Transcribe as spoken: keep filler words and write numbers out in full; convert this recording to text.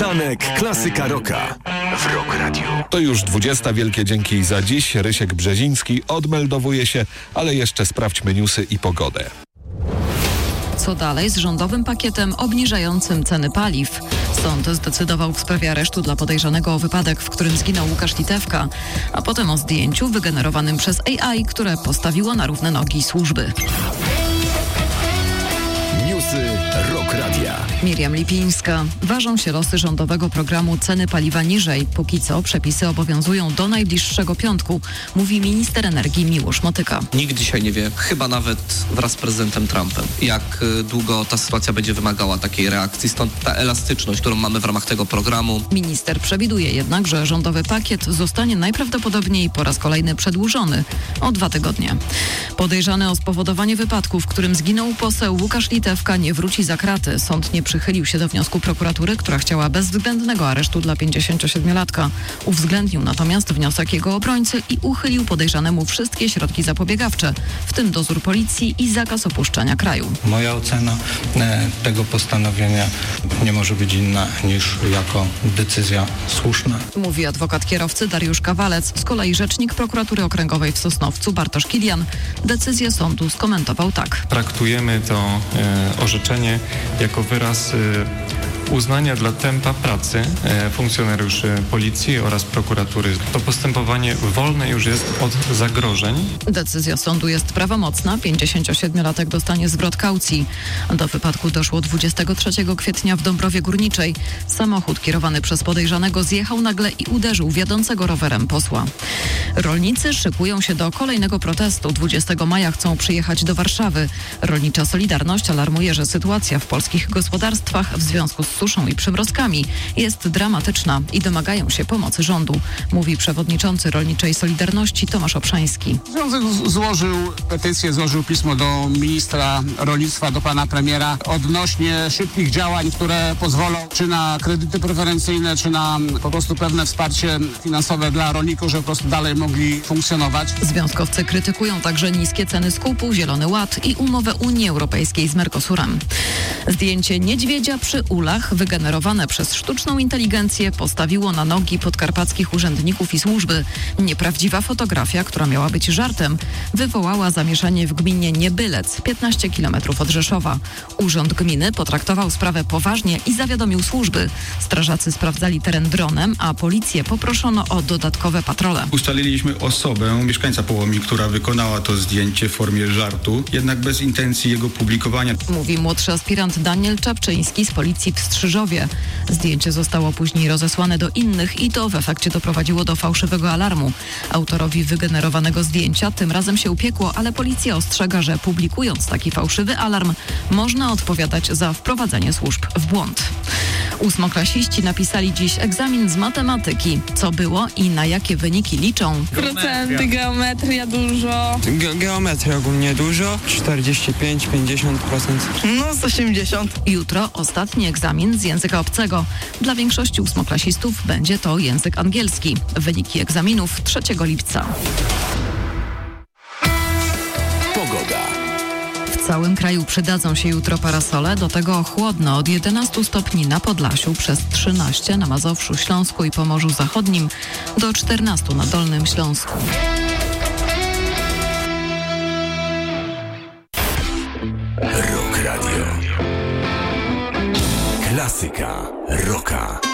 Danek Klasyka Rocka w Rock Radio. To już dwudziesta. Wielkie dzięki za dziś. Rysiek Brzeziński odmeldowuje się, ale jeszcze sprawdźmy newsy i pogodę. Co dalej z rządowym pakietem obniżającym ceny paliw? Sąd zdecydował w sprawie aresztu dla podejrzanego o wypadek, w którym zginął Łukasz Litewka, a potem o zdjęciu wygenerowanym przez A I, które postawiło na równe nogi służby. Newsy Rock Radia. Miriam Lipińska. Ważą się losy rządowego programu Ceny paliwa niżej. Póki co przepisy obowiązują do najbliższego piątku, mówi minister energii Miłosz Motyka. Nikt dzisiaj nie wie, chyba nawet wraz z prezydentem Trumpem, jak długo ta sytuacja będzie wymagała takiej reakcji. Stąd ta elastyczność, którą mamy w ramach tego programu. Minister przewiduje jednak, że rządowy pakiet zostanie najprawdopodobniej po raz kolejny przedłużony o dwa tygodnie. Podejrzany o spowodowanie wypadku, w którym zginął poseł Łukasz Litewka, nie wróci za kraty. Sąd nie przychylił się do wniosku prokuratury, która chciała bezwzględnego aresztu dla pięćdziesięciosiedmiolatka. Uwzględnił natomiast wniosek jego obrońcy i uchylił podejrzanemu wszystkie środki zapobiegawcze, w tym dozór policji i zakaz opuszczania kraju. Moja ocena e, tego postanowienia nie może być inna niż jako decyzja słuszna. Mówi adwokat kierowcy Dariusz Kawalec. Z kolei rzecznik prokuratury okręgowej w Sosnowcu Bartosz Kilian decyzję sądu skomentował tak. Traktujemy to e, orzeczenie jako wyraz e, uznania dla tempa pracy e, funkcjonariuszy policji oraz prokuratury. To postępowanie wolne już jest od zagrożeń. Decyzja sądu jest prawomocna. pięćdziesięciosiedmiolatek dostanie zwrot kaucji. Do wypadku doszło dwudziestego trzeciego kwietnia w Dąbrowie Górniczej. Samochód kierowany przez podejrzanego zjechał nagle i uderzył w jadącego rowerem posła. Rolnicy szykują się do kolejnego protestu. dwudziestego maja chcą przyjechać do Warszawy. Rolnicza Solidarność alarmuje, że sytuacja w polskich gospodarstwach w związku z suszą i przymrozkami jest dramatyczna i domagają się pomocy rządu, mówi przewodniczący Rolniczej Solidarności Tomasz Obszański. Związek złożył petycję, złożył pismo do ministra rolnictwa, do pana premiera odnośnie szybkich działań, które pozwolą czy na kredyty preferencyjne, czy na po prostu pewne wsparcie finansowe dla rolników, żeby po prostu dalej mogli funkcjonować. Związkowcy krytykują także niskie ceny skupu, Zielony Ład i umowę Unii Europejskiej z Mercosurem. Zdjęcie niedźwiedzia przy ulach wygenerowane przez sztuczną inteligencję postawiło na nogi podkarpackich urzędników i służby. Nieprawdziwa fotografia, która miała być żartem, wywołała zamieszanie w gminie Niebylec, piętnaście kilometrów od Rzeszowa. Urząd gminy potraktował sprawę poważnie i zawiadomił służby. Strażacy sprawdzali teren dronem, a policję poproszono o dodatkowe patrole. Ustaliliśmy osobę, mieszkańca Połomi, która wykonała to zdjęcie w formie żartu, jednak bez intencji jego publikowania. Mówi młodszy aspirant Daniel Czapczyński z policji w Strzyżowie. Zdjęcie zostało później rozesłane do innych i to w efekcie doprowadziło do fałszywego alarmu. Autorowi wygenerowanego zdjęcia tym razem się upiekło, ale policja ostrzega, że publikując taki fałszywy alarm można odpowiadać za wprowadzenie służb w błąd. Ósmoklasiści napisali dziś egzamin z matematyki. Co było i na jakie wyniki liczą? Procenty, geometria dużo. Ge- geometria ogólnie dużo. czterdzieści pięć do pięćdziesięciu procent. No z osiemdziesiąt. Jutro ostatni egzamin z języka obcego. Dla większości ósmoklasistów będzie to język angielski. Wyniki egzaminów trzeciego lipca. Pogoda. W całym kraju przydadzą się jutro parasole, do tego chłodno od jedenastu stopni na Podlasiu, przez trzynaście na Mazowszu, Śląsku i Pomorzu Zachodnim, do czternastu na Dolnym Śląsku. Rock Radio. Klasyka rocka.